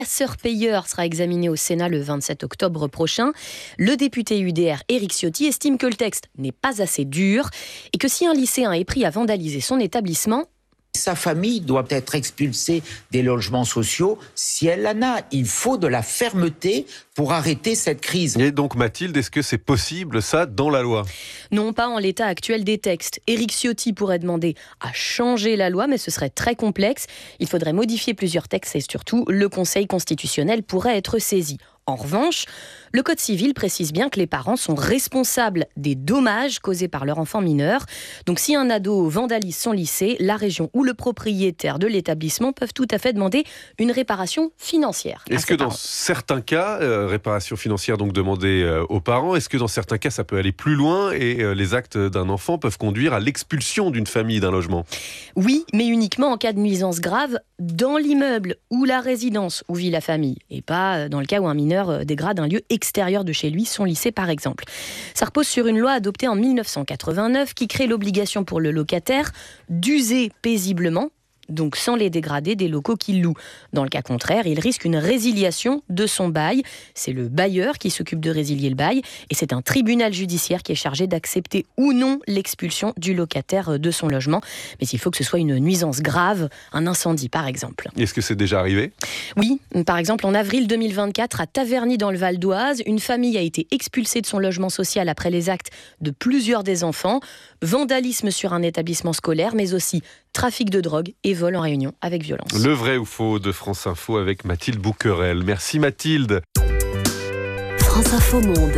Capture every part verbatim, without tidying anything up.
Passeur-payeur sera examiné au Sénat le vingt-sept octobre prochain. Le député U D R Éric Ciotti estime que le texte n'est pas assez dur et que si un lycéen est pris à vandaliser son établissement, sa famille doit être expulsée des logements sociaux si elle en a. Il faut de la fermeté pour arrêter cette crise. Et donc Mathilde, est-ce que c'est possible ça dans la loi ? Non, pas en l'état actuel des textes. Éric Ciotti pourrait demander à changer la loi, mais ce serait très complexe. Il faudrait modifier plusieurs textes et surtout, le Conseil constitutionnel pourrait être saisi. En revanche, le Code civil précise bien que les parents sont responsables des dommages causés par leur enfant mineur. Donc si un ado vandalise son lycée, la région ou le propriétaire de l'établissement peuvent tout à fait demander une réparation financière. Est-ce que dans certains cas, euh, réparation financière donc demandée euh, aux parents, est-ce que dans certains cas ça peut aller plus loin et euh, les actes d'un enfant peuvent conduire à l'expulsion d'une famille, d'un logement ? Oui, mais uniquement en cas de nuisance grave dans l'immeuble ou la résidence où vit la famille et pas dans le cas où un mineur dégrade un lieu extérieur de chez lui, son lycée par exemple. Ça repose sur une loi adoptée en dix-neuf cent quatre-vingt-neuf qui crée l'obligation pour le locataire d'user paisiblement, donc sans les dégrader, des locaux qu'il loue. Dans le cas contraire, il risque une résiliation de son bail. C'est le bailleur qui s'occupe de résilier le bail et c'est un tribunal judiciaire qui est chargé d'accepter ou non l'expulsion du locataire de son logement. Mais il faut que ce soit une nuisance grave, un incendie par exemple. Est-ce que c'est déjà arrivé ? Oui, par exemple en avril deux mille vingt-quatre à Taverny dans le Val d'Oise, une famille a été expulsée de son logement social après les actes de plusieurs des enfants, vandalisme sur un établissement scolaire mais aussi trafic de drogue et vol en réunion avec violence. Le vrai ou faux de France Info avec Mathilde Bouquerel. Merci Mathilde. France Info Monde.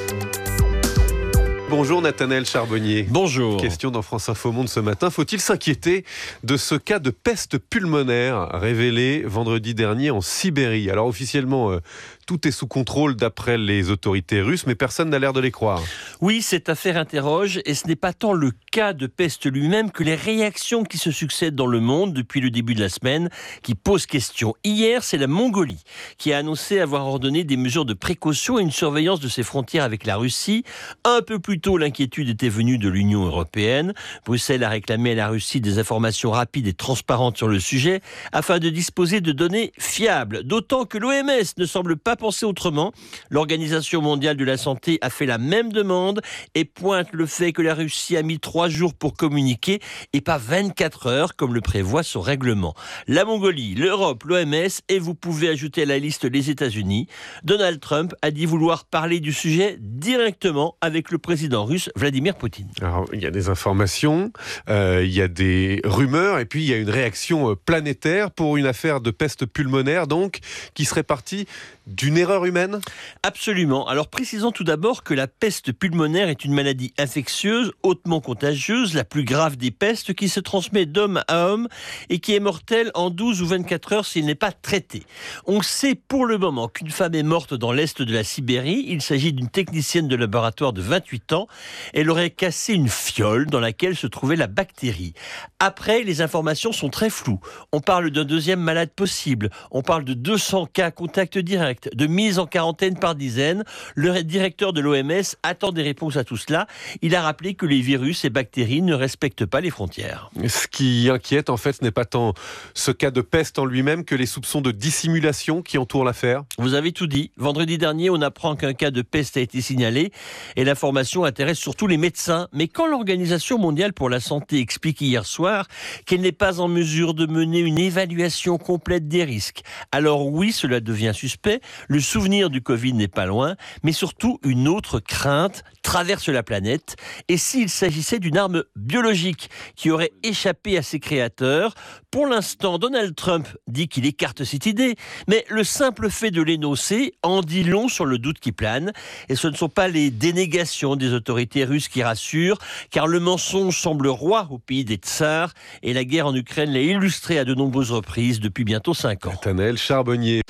Bonjour Nathanaël Charbonnier. Bonjour. Question dans France Info Monde ce matin. Faut-il s'inquiéter de ce cas de peste pulmonaire révélé vendredi dernier en Sibérie ? Alors officiellement, euh, tout est sous contrôle d'après les autorités russes, mais personne n'a l'air de les croire. Oui, cette affaire interroge, et ce n'est pas tant le cas de peste lui-même que les réactions qui se succèdent dans le monde depuis le début de la semaine qui posent question. Hier, c'est la Mongolie qui a annoncé avoir ordonné des mesures de précaution et une surveillance de ses frontières avec la Russie. Un peu plus tôt, l'inquiétude était venue de l'Union européenne. Bruxelles a réclamé à la Russie des informations rapides et transparentes sur le sujet afin de disposer de données fiables. D'autant que l'O M S ne semble pas penser autrement. L'Organisation mondiale de la santé a fait la même demande et pointe le fait que la Russie a mis trois jours pour communiquer et pas vingt-quatre heures comme le prévoit son règlement. La Mongolie, l'Europe, l'O M S et vous pouvez ajouter à la liste les États-Unis. Donald Trump a dit vouloir parler du sujet directement avec le président russe Vladimir Poutine. Alors, il y a des informations, euh, il y a des rumeurs et puis il y a une réaction planétaire pour une affaire de peste pulmonaire donc qui serait partie d'une erreur humaine ? Absolument. Alors précisons tout d'abord que la peste pulmonaire est une maladie infectieuse, hautement contagieuse, la plus grave des pestes, qui se transmet d'homme à homme et qui est mortelle en douze ou vingt-quatre heures s'il n'est pas traité. On sait pour le moment qu'une femme est morte dans l'est de la Sibérie. Il s'agit d'une technicienne de laboratoire de vingt-huit ans. Elle aurait cassé une fiole dans laquelle se trouvait la bactérie. Après, les informations sont très floues. On parle d'un deuxième malade possible. On parle de deux cents cas contact direct, de mise en quarantaine par dizaines. Le directeur de l'O M S attend des réponses à tout cela. Il a rappelé que les virus et bactéries ne respectent pas les frontières. Ce qui inquiète, en fait, ce n'est pas tant ce cas de peste en lui-même que les soupçons de dissimulation qui entourent l'affaire. Vous avez tout dit. Vendredi dernier, on apprend qu'un cas de peste a été signalé et l'information intéresse surtout les médecins. Mais quand l'Organisation mondiale pour la santé explique hier soir qu'elle n'est pas en mesure de mener une évaluation complète des risques, alors oui, cela devient suspect. Le souvenir du Covid n'est pas loin, mais surtout une autre crainte traverse la planète. Et s'il s'agissait d'une arme biologique qui aurait échappé à ses créateurs? Pour l'instant, Donald Trump dit qu'il écarte cette idée, mais le simple fait de l'énoncer en dit long sur le doute qui plane. Et ce ne sont pas les dénégations des autorités russes qui rassurent, car le mensonge semble roi au pays des tsars, et la guerre en Ukraine l'a illustré à de nombreuses reprises depuis bientôt cinq ans. Nathanaël Charbonnier.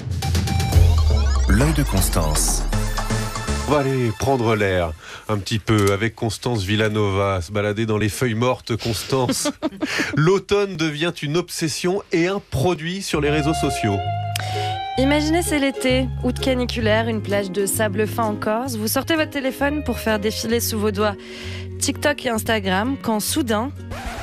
L'œil de Constance. On va aller prendre l'air un petit peu avec Constance Villanova, se balader dans les feuilles mortes, Constance. L'automne devient une obsession et un produit sur les réseaux sociaux. Imaginez c'est l'été, août caniculaire, une plage de sable fin en Corse. Vous sortez votre téléphone pour faire défiler sous vos doigts TikTok et Instagram quand soudain,